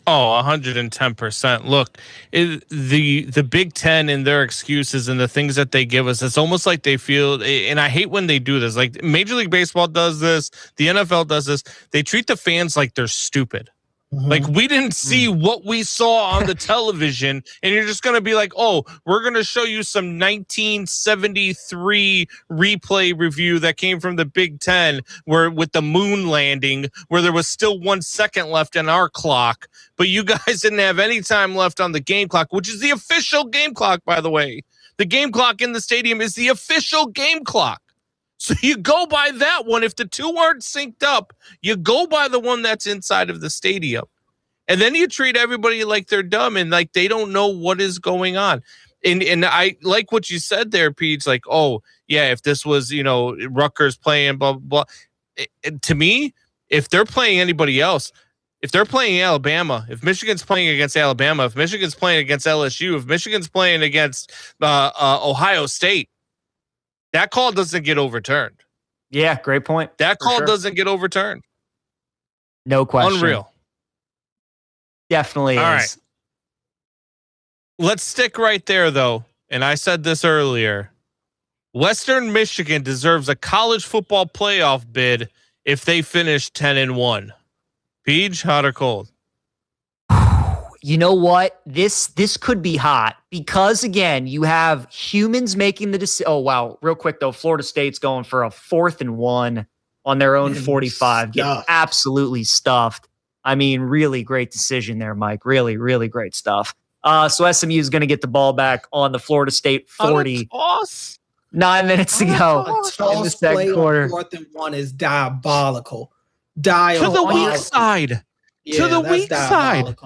Oh, one hundred ten percent. Look, it, the the Big Ten and their excuses and the things that they give us, it's almost like they feel, and I hate when they do this. Like Major League Baseball does this, the N F L does this. They treat the fans like they're stupid. Mm-hmm. Like we didn't see mm. what we saw on the television, and you're just going to be like, oh, we're going to show you some nineteen seventy-three replay review that came from the Big Ten where with the moon landing, where there was still one second left in our clock, but you guys didn't have any time left on the game clock, which is the official game clock, by the way. The game clock in the stadium is the official game clock. So you go by that one. If the two aren't synced up, you go by the one that's inside of the stadium. And then you treat everybody like they're dumb and like they don't know what is going on. And and I like what you said there, Pete. Like, oh, yeah, if this was, you know, Rutgers playing, blah, blah, blah. It, it, to me, if they're playing anybody else, if they're playing Alabama, if Michigan's playing against Alabama, if Michigan's playing against L S U, if Michigan's playing against uh, uh, Ohio State, that call doesn't get overturned.
Yeah, great point.
That call
sure.
doesn't get overturned.
No question.
Unreal.
Definitely
All
is.
Right. Let's stick right there, though. And I said this earlier. Western Michigan deserves a college football playoff bid if they finish ten and one. Peach, hot or cold?
You know what? This this could be hot because, again, you have humans making the decision. Oh, wow. Real quick, though, Florida State's going for a fourth and one on their own forty-five. Getting absolutely stuffed. I mean, really great decision there, Mike. Really, really great stuff. Uh, so S M U is going to get the ball back on the Florida State forty.
Toss.
Nine minutes to go in the second quarter.
Fourth and one is diabolical. Diabolical.
To the weak side.
Yeah,
to the weak side.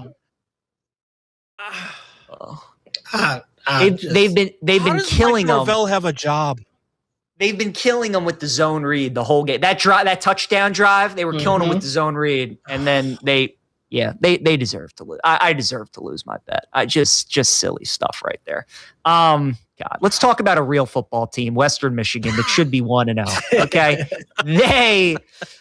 Oh.
I, I
they've,
just,
they've been they've been killing
Mike
them.
Norvell have a job.
They've been killing them with the zone read the whole game. That drive, that touchdown drive, they were mm-hmm. killing them with the zone read, and then they, yeah, they they deserve to lose. I, I deserve to lose my bet. I just just silly stuff right there. Um, God, let's talk about a real football team, Western Michigan, that should be one and zero. Okay, they.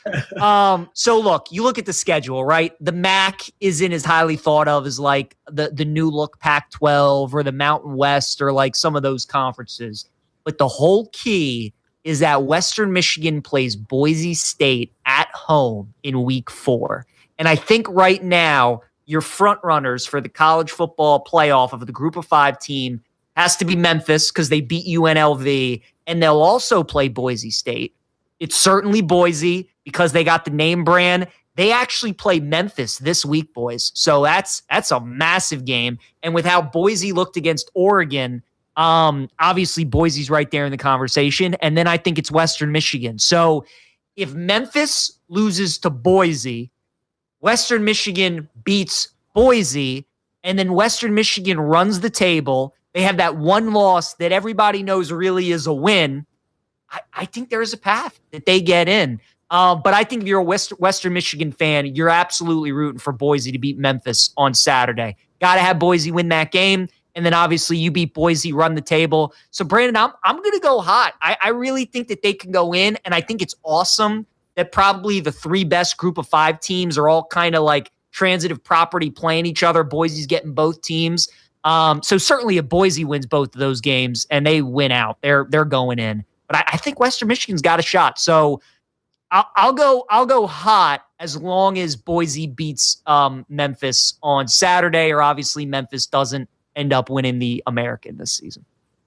Um, so look, you look at the schedule, right? The M A C isn't as highly thought of as like the the new look Pac twelve or the Mountain West or like some of those conferences. But the whole key is that Western Michigan plays Boise State at home in week four. And I think right now, your front runners for the college football playoff of the group of five team has to be Memphis because they beat U N L V, and they'll also play Boise State. It's certainly Boise because they got the name brand. They actually play Memphis this week, boys. So that's that's a massive game. And with how Boise looked against Oregon, Um, obviously, Boise's right there in the conversation. And then I think it's Western Michigan. So if Memphis loses to Boise, Western Michigan beats Boise, and then Western Michigan runs the table, they have that one loss that everybody knows really is a win, I, I think there is a path that they get in. Uh, but I think if you're a West, Western Michigan fan, you're absolutely rooting for Boise to beat Memphis on Saturday. Got to have Boise win that game. And then obviously you beat Boise, run the table. So Brandon, I'm I'm going to go hot. I, I really think that they can go in, and I think it's awesome that probably the three best group of five teams are all kind of like transitive property playing each other. Boise's getting both teams. Um, so certainly if Boise wins both of those games and they win out, they're they're going in. But I, I think Western Michigan's got a shot. So I'll, I'll go I'll go hot as long as Boise beats um, Memphis on Saturday, or obviously Memphis doesn't end up winning the American this season.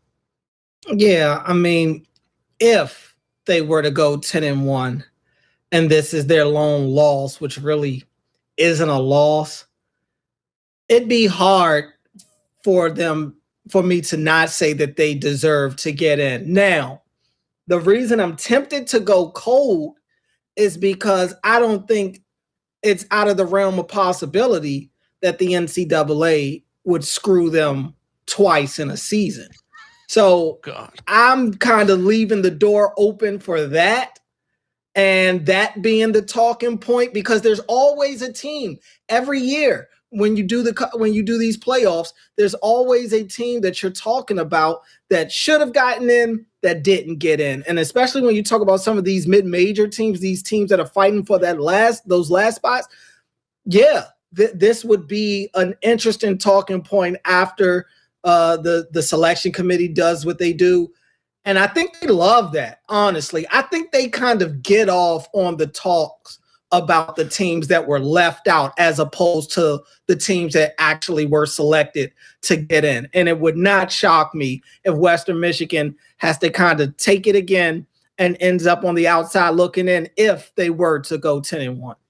Yeah, I mean, if they were to go ten and one and this is their lone loss, which really isn't a loss, it'd be hard for them, for me to not say that they deserve to get in. Now, the reason I'm tempted to go cold is because I don't think it's out of the realm of possibility that the N C double A would screw them twice in a season. So God. I'm kind of leaving the door open for that, and that being the talking point, because there's always a team every year when you do the when you do these playoffs, there's always a team that you're talking about that should have gotten in that didn't get in. And especially when you talk about some of these mid-major teams, these teams that are fighting for that last those last spots, yeah, th- this would be an interesting talking point after uh, the, the selection committee does what they do. And I think they love that, honestly. I think they kind of get off on the talks about the teams that were left out as opposed to the teams that actually were selected to get in. And it would not shock me if Western Michigan has to kind of take it again and ends up on the outside looking in if they were to go ten and one.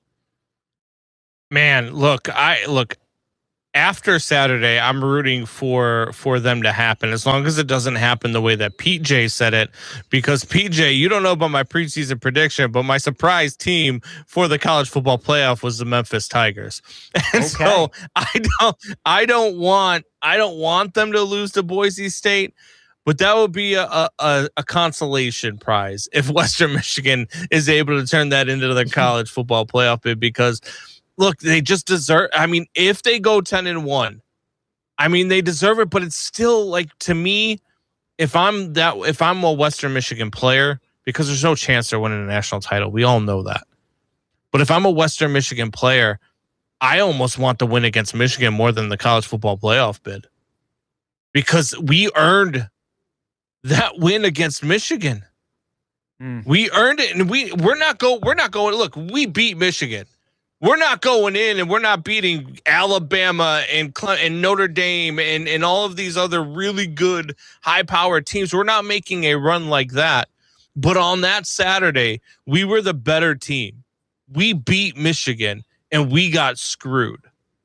Man, look, I look after Saturday, I'm rooting for for them to happen as long as it doesn't happen the way that P J said it, because P J, you don't know about my preseason prediction, but my surprise team for the college football playoff was the Memphis Tigers. And okay. so I don't I don't want I don't want them to lose to Boise State. But that would be a, a, a consolation prize if Western Michigan is able to turn that into their college football playoff bid, because look, they just deserve. I mean, if they go ten and one, I mean, they deserve it. But it's still like, to me, if I'm that, if I'm a Western Michigan player, because there's no chance they're winning a national title, we all know that. But if I'm a Western Michigan player, I almost want the win against Michigan more than the college football playoff bid, because we earned that win against Michigan. Mm. We earned it, and we we're not go we're not going. Look, we beat Michigan. We're not going in and we're not beating Alabama and Cle- and Notre Dame and, and all of these other really good high-powered teams. We're not making a run like that. But on that Saturday, we were the better team. We beat Michigan and we got screwed.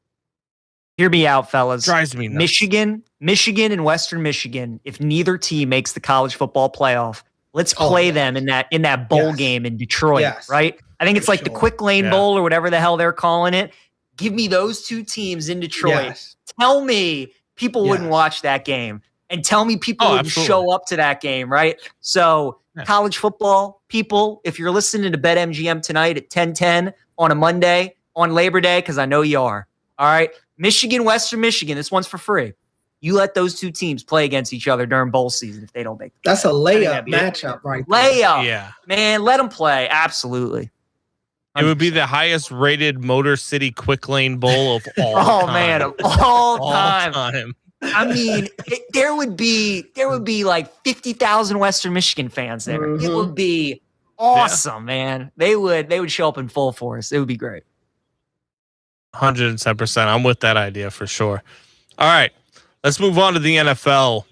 Hear me out, fellas.
Drives me nuts. Michigan,
Michigan and Western Michigan, if neither team makes the college football playoff, let's play oh, them in that in that bowl yes. game in Detroit, yes. right? I think it's For like sure. the Quick Lane yeah. Bowl or whatever the hell they're calling it. Give me those two teams in Detroit. Yes. Tell me people yes. wouldn't watch that game, and tell me people oh, wouldn't absolutely. show up to that game, right? So yeah. college football people, if you're listening to BetMGM tonight at ten ten on a Monday on Labor Day, because I know you are, all right? Michigan, Western Michigan, this one's for free. You let those two teams play against each other during bowl season if they don't make the
That's a layup matchup, right?
Layup.
Yeah.
Man, let them play. Absolutely.
It would be the highest rated Motor City Quick Lane Bowl of all
oh,
time.
man, of all, all time.
time.
I mean, it, there would be there would be like fifty thousand Western Michigan fans there. Mm-hmm. It would be awesome, yeah. man. They would they would show up in full force. It would be great.
one hundred ten percent. I'm with that idea for sure. All right, let's move on to the N F L.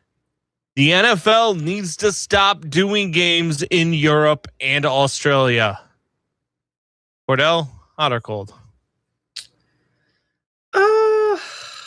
The N F L needs to stop doing games in Europe and Australia. Cordell, hot or cold?
Uh,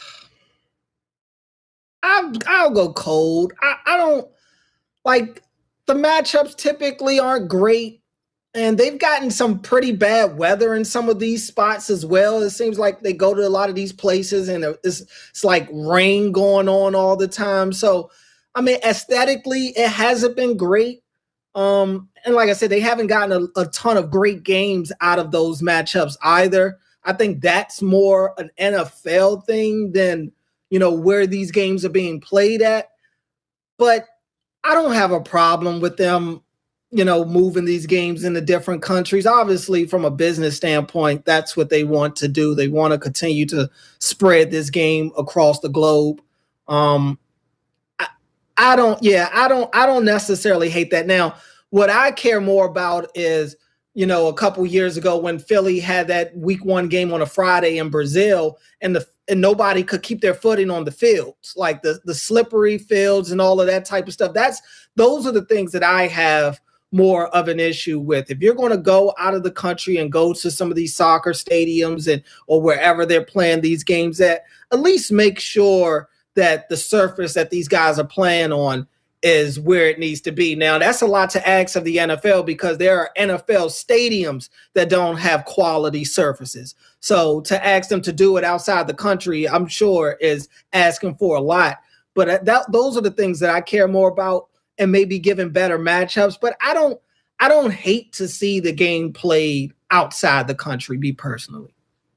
I'll, I'll go cold. I, I don't like the matchups typically aren't great. And they've gotten some pretty bad weather in some of these spots as well. It seems like they go to a lot of these places and it's, it's like rain going on all the time. So, I mean, aesthetically, it hasn't been great. Um, and like I said, they haven't gotten a, a ton of great games out of those matchups either. I think that's more an N F L thing than, you know, where these games are being played at. But I don't have a problem with them, you know, moving these games into different countries. Obviously, from a business standpoint, that's what they want to do. They want to continue to spread this game across the globe. Um, I, I don't, yeah, I don't, I don't necessarily hate that. Now, what I care more about is, you know, a couple years ago when Philly had that week one game on a Friday in Brazil, and the and nobody could keep their footing on the fields, like the the slippery fields and all of that type of stuff. That's those are the things that I have more of an issue with. If you're going to go out of the country and go to some of these soccer stadiums and or wherever they're playing these games at, at least make sure that the surface that these guys are playing on is where it needs to be. Now, that's a lot to ask of the N F L because there are N F L stadiums that don't have quality surfaces. So to ask them to do it outside the country, I'm sure is asking for a lot. But that, those are the things that I care more about, and maybe giving better matchups. But I don't I don't hate to see the game played outside the country, me personally.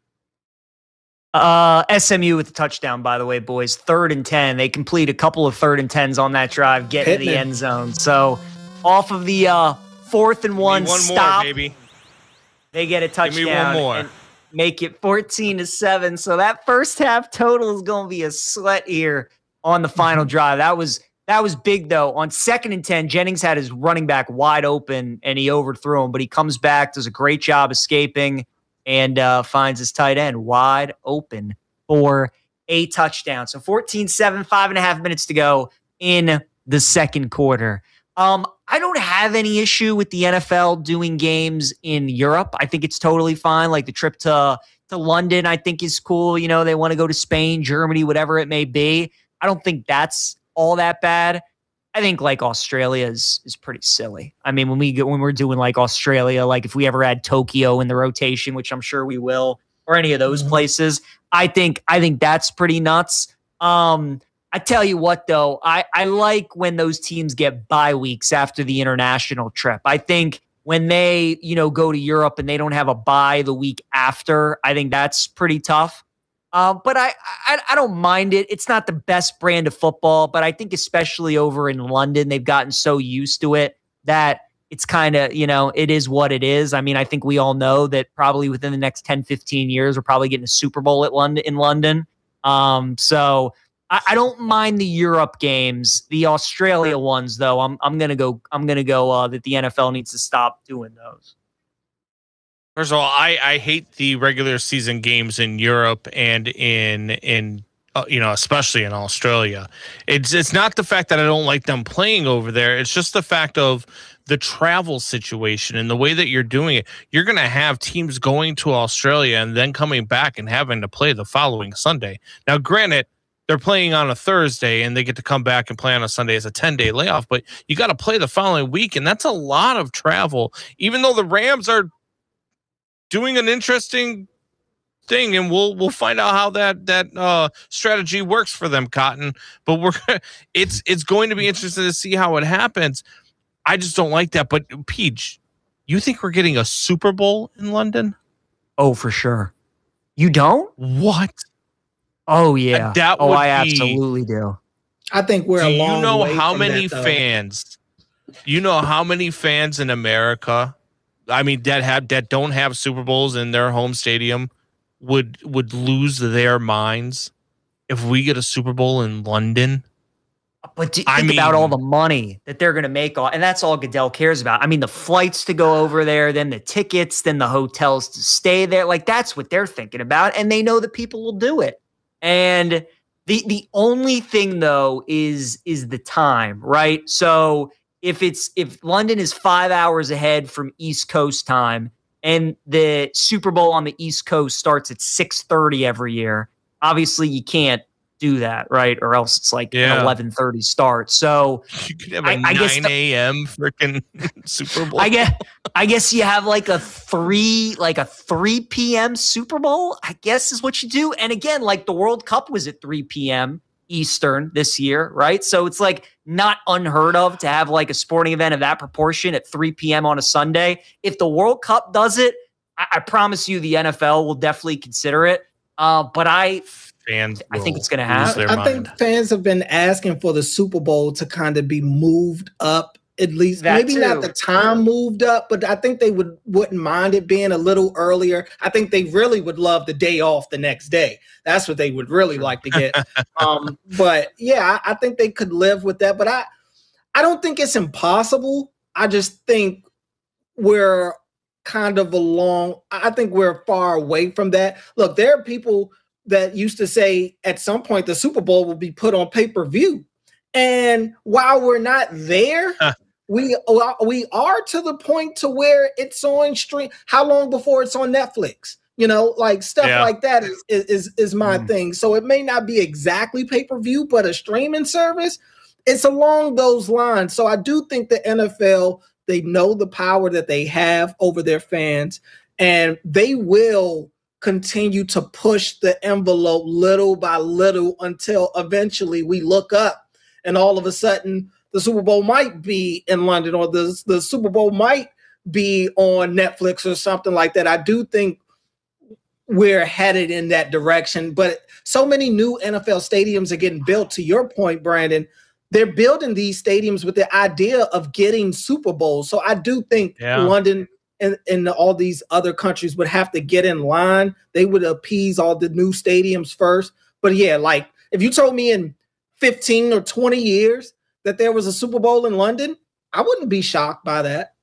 Uh, S M U with the touchdown, by the way, boys. Third and ten. They complete a couple of third and tens on that drive, get to the end zone. So off of the uh, fourth and one,
one
stop,
more, baby.
They get a touchdown.
Give me one more.
And, make it fourteen to seven. So that first half total is going to be a sweat here on the final drive. That was that was big, though. On second and ten, Jennings had his running back wide open, and he overthrew him. But he comes back, does a great job escaping, and uh, finds his tight end wide open for a touchdown. So fourteen seven, five and a half minutes to go in the second quarter. Um, I don't have any issue with the N F L doing games in Europe. I think it's totally fine. Like the trip to, to London, I think is cool. You know, they want to go to Spain, Germany, whatever it may be. I don't think that's all that bad. I think like Australia is, is pretty silly. I mean, when we go, when we're doing like Australia, like if we ever had Tokyo in the rotation, which I'm sure we will, or any of those mm-hmm. places, I think, I think that's pretty nuts. Um, I tell you what, though, I, I like when those teams get bye weeks after the international trip. I think when they, you know, go to Europe and they don't have a bye the week after, I think that's pretty tough. Uh, but I, I I don't mind it. It's not the best brand of football, but I think especially over in London, they've gotten so used to it that it's kind of, you know, it is what it is. I mean, I think we all know that probably within the next ten, fifteen years, we're probably getting a Super Bowl at London in London. Um, so I, I don't mind the Europe games. The Australia ones, though, I'm I'm gonna go. I'm gonna go uh, that the N F L needs to stop doing those.
First of all, I, I hate the regular season games in Europe and in in uh, you know, especially in Australia. It's it's not the fact that I don't like them playing over there. It's just the fact of the travel situation and the way that you're doing it. You're going to have teams going to Australia and then coming back and having to play the following Sunday. Now, granted, they're playing on a Thursday and they get to come back and play on a Sunday as a ten-day layoff, but you got to play the following week, and that's a lot of travel, even though the Rams are doing an interesting thing, and we'll we'll find out how that that uh, strategy works for them, Cotton. But we're it's it's going to be interesting to see how it happens. I just don't like that. But Peach, you think we're getting a Super Bowl in London?
Oh, for sure. You don't?
What?
Oh yeah.
Uh, that
oh,
would
I
be,
absolutely do.
I think we're
do
a long
you know
way
how
from
many
that,
fans? You know how many fans in America? I mean, that have that don't have Super Bowls in their home stadium would would lose their minds if we get a Super Bowl in London.
But think
I mean,
about all the money that they're going to make, all, and that's all Goodell cares about. I mean, the flights to go over there, then the tickets, then the hotels to stay there. Like, that's what they're thinking about, and they know that people will do it. And the the only thing, though, is is the time, right? So if it's if London is five hours ahead from East Coast time, and the Super Bowl on the East Coast starts at six thirty every year, obviously you can't do that, right? Or else it's like
yeah.
an eleven thirty start. So
you could have a I, I nine a.m. freaking Super Bowl.
I guess I guess you have like a three like a three p.m. Super Bowl, I guess is what you do. And again, like the World Cup was at three p.m. Eastern this year, right? So it's like not unheard of to have like a sporting event of that proportion at three p.m. on a Sunday. If the World Cup does it, I, I promise you the N F L will definitely consider it. Uh, but I
fans
I think it's going to happen.
I think fans have been asking for the Super Bowl to kind of be moved up, at least
That
maybe
too.
not the time moved up, but I think they would wouldn't mind it being a little earlier. I think they really would love the day off the next day. That's what they would really like to get. um, but yeah, I, I think they could live with that. But I, I don't think it's impossible. I just think we're kind of along. I think we're far away from that. Look, there are people that used to say at some point the Super Bowl will be put on pay-per-view. And while we're not there, huh. we we are to the point to where it's on stream. How long before it's on Netflix? You know, like stuff yeah. like that is is is my mm. thing. So it may not be exactly pay-per-view, but a streaming service, it's along those lines. So I do think the N F L, they know the power that they have over their fans, and they will continue to push the envelope little by little until eventually we look up and all of a sudden the Super Bowl might be in London, or the, the Super Bowl might be on Netflix or something like that. I do think we're headed in that direction, but so many new N F L stadiums are getting built. To your point, Brandon, they're building these stadiums with the idea of getting Super Bowls. So I do think yeah. London in, in all these other countries would have to get in line. They would appease all the new stadiums first. But yeah, like if you told me in fifteen or twenty years that there was a Super Bowl in London, I wouldn't be shocked by that.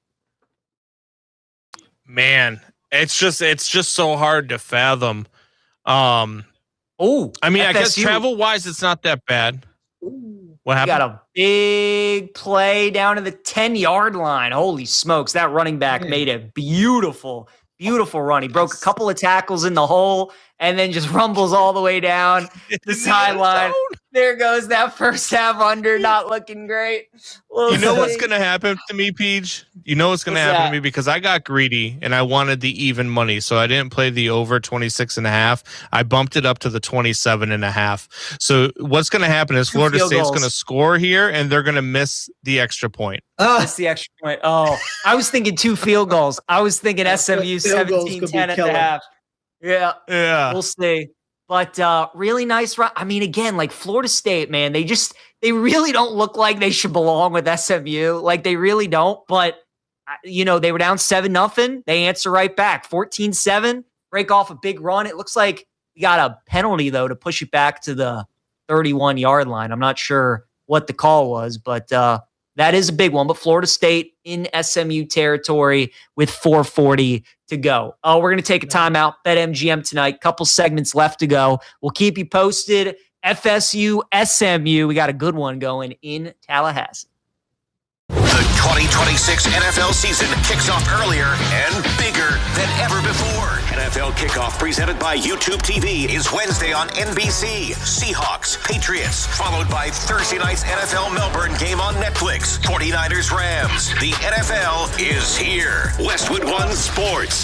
Man, it's just it's just so hard to fathom. Um,
oh,
I mean,
F S U.
I guess travel wise, it's not that bad. What happened?
Got a big play down to the ten yard line. Holy smokes. That running back yeah. made a beautiful, beautiful run. He broke a couple of tackles in the hole and then just rumbles all the way down the sideline. There goes that first half under, not looking great. We'll
you know
see.
what's going to happen to me, Peach? You know what's going to happen that? to me because I got greedy and I wanted the even money. So I didn't play the over twenty-six and a half. I bumped it up to the twenty-seven and a half. So what's going to happen is
Two
Florida State's
goals.
going to score here and they're going to miss the extra point.
Oh, that's the extra point. Oh, I was thinking two field goals. I was thinking S M U seventeen ten at the half. Yeah.
Yeah.
We'll see. But uh, really nice run. I mean, again, like Florida State, man, they just, they really don't look like they should belong with S M U. Like they really don't. But, you know, they were down seven nothing. They answer right back. fourteen seven, break off a big run. It looks like you got a penalty, though, to push it back to the thirty-one yard line. I'm not sure what the call was, but uh, that is a big one. But Florida State in S M U territory with four forty to go. Oh, we're going to take a timeout. BetMGM tonight. Couple segments left to go. We'll keep you posted. F S U, S M U. We got a good one going in Tallahassee.
The twenty twenty-six N F L season kicks off earlier and bigger than ever before. N F L Kickoff presented by YouTube T V is Wednesday on N B C. Seahawks, Patriots, followed by Thursday night's N F L Melbourne game on Netflix. forty-niners, Rams. The N F L is here. Westwood One Sports.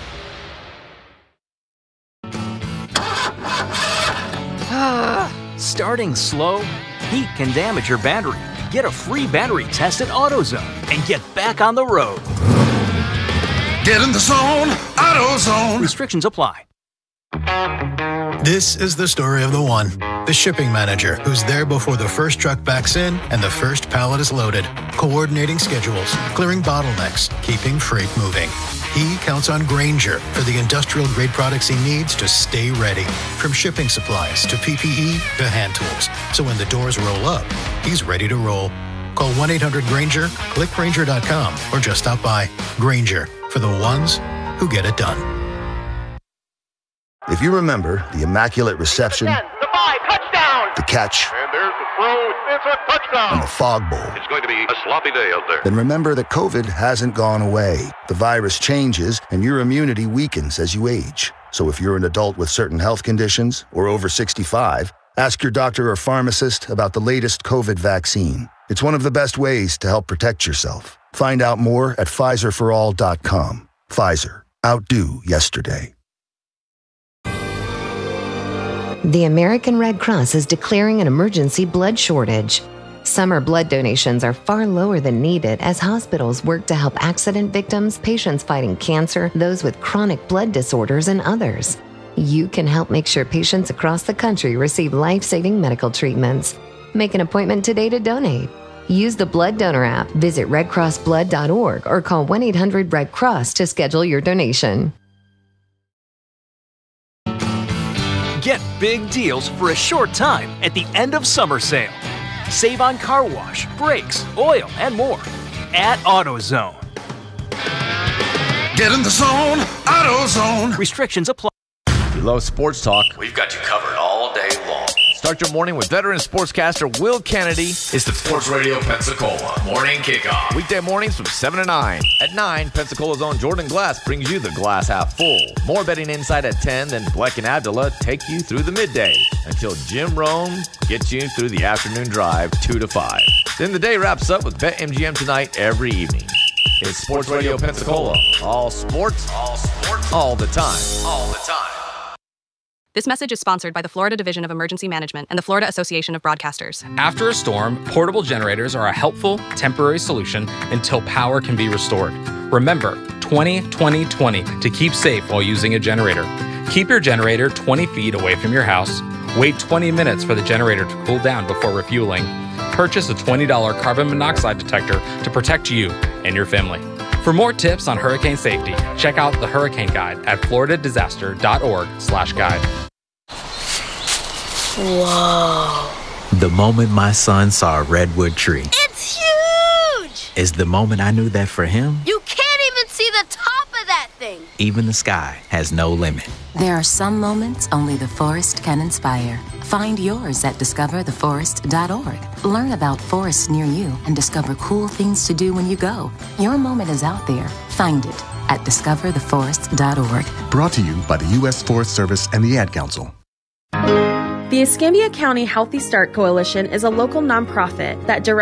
Starting slow, heat can damage your battery. Get a free battery test at AutoZone and get back on the road.
Get in the zone, AutoZone.
Restrictions apply.
This is the story of the one, the shipping manager who's there before the first truck backs in and the first pallet is loaded, coordinating schedules, clearing bottlenecks, keeping freight moving. He counts on Grainger for the industrial-grade products he needs to stay ready, from shipping supplies to P P E to hand tools. So when the doors roll up, he's ready to roll. Call one eight hundred Grainger, click Grainger dot com, or just stop by. Grainger, for the ones who get it done.
If you remember the immaculate reception,
the five, touchdown,
the catch,
and there's the throw, it's a touchdown,
and the fog bowl,
it's going to be a sloppy day out there.
Then remember that COVID hasn't gone away. The virus changes, and your immunity weakens as you age. So if you're an adult with certain health conditions or over sixty-five, ask your doctor or pharmacist about the latest COVID vaccine. It's one of the best ways to help protect yourself. Find out more at Pfizer for all dot com. Pfizer. Outdo yesterday.
The American Red Cross is declaring an emergency blood shortage. Summer blood donations are far lower than needed as hospitals work to help accident victims, patients fighting cancer, those with chronic blood disorders, and others. You can help make sure patients across the country receive life-saving medical treatments. Make an appointment today to donate. Use the Blood Donor app, visit red cross blood dot org, or call one eight hundred red cross to schedule your donation.
Get big deals for a short time at the end of summer sale. Save on car wash, brakes, oil, and more at AutoZone.
Get in the zone, AutoZone.
Restrictions apply.
You love sports talk?
We've got you covered all day long.
Start your morning with veteran sportscaster Will Kennedy. It's the Sports Radio Pensacola Morning Kickoff. Weekday mornings from seven to nine. At nine, Pensacola's own Jordan Glass brings you the glass half full. More betting insight at ten, then Bleck and Abdullah take you through the midday until Jim Rome gets you through the afternoon drive two to five. Then the day wraps up with BetMGM Tonight every evening. It's Sports Radio Pensacola. All sports, all sports, all the time. All the time.
This message is sponsored by the Florida Division of Emergency Management and the Florida Association of Broadcasters.
After a storm, portable generators are a helpful, temporary solution until power can be restored. Remember, twenty twenty twenty to keep safe while using a generator. Keep your generator twenty feet away from your house. Wait twenty minutes for the generator to cool down before refueling. Purchase a twenty dollars carbon monoxide detector to protect you and your family. For more tips on hurricane safety, check out the Hurricane Guide at floridadisaster.org slash guide.
Whoa.
The moment my son saw a redwood tree
It's huge!
is the moment I knew that for him,
You can't even see the top of that thing.
even the sky has no limit.
There are some moments only the forest can inspire. Find yours at discover the forest dot org. Learn about forests near you and discover cool things to do when you go. Your moment is out there. Find it at discover the forest dot org.
Brought to you by the U S Forest Service and the Ad Council.
The Escambia County Healthy Start Coalition is a local nonprofit that directs